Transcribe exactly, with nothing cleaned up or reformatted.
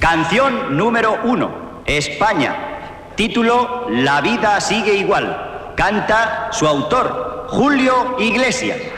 Canción número uno, España. Título, La vida sigue igual. Canta su autor, Julio Iglesias.